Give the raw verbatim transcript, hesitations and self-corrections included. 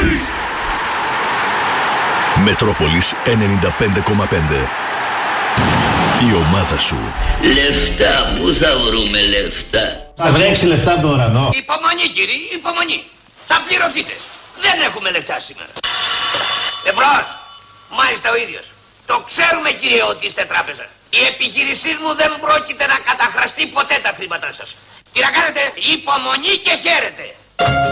Μετρόπολης. Μετρόπολης ενενήντα πέντε κόμμα πέντε. Η ομάδα σου. Λεφτά, πού θα βρούμε λεφτά? Θα βρέξει λεφτά από τον ουρανό. Υπομονή κύριε, υπομονή. Θα πληρωθείτε. Δεν έχουμε λεφτά σήμερα. Εμπρός. Μάλιστα ο ίδιος. Το ξέρουμε κύριε ότι είστε τράπεζα. Η επιχείρησή μου δεν πρόκειται να καταχραστεί ποτέ τα χρήματά σας. Τι να κάνετε, υπομονή και χαίρετε.